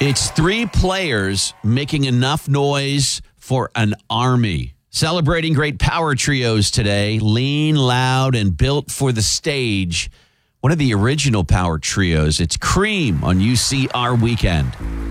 It's three players making enough noise for an army. Celebrating great power trios today. Lean, loud, and built for the stage. One of the original power trios. It's Cream on UCR Weekend.